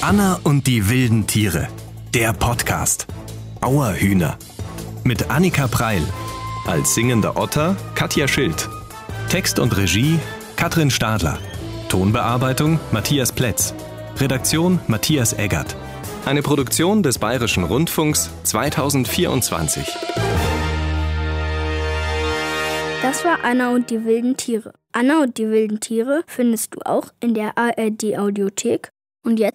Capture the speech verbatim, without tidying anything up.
Anna und die wilden Tiere. Der Podcast. Auerhühner. Mit Annika Preil. Als singender Otter Katja Schild. Text und Regie Katrin Stadler. Tonbearbeitung Matthias Plätz. Redaktion Matthias Eggert. Eine Produktion des Bayerischen Rundfunks zweitausendvierundzwanzig. Das war Anna und die wilden Tiere. Anna und die wilden Tiere findest du auch in der A R D Audiothek und jetzt